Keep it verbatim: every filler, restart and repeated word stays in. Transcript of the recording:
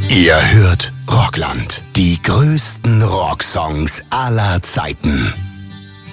Ihr hört Rockland, die größten Rocksongs aller Zeiten.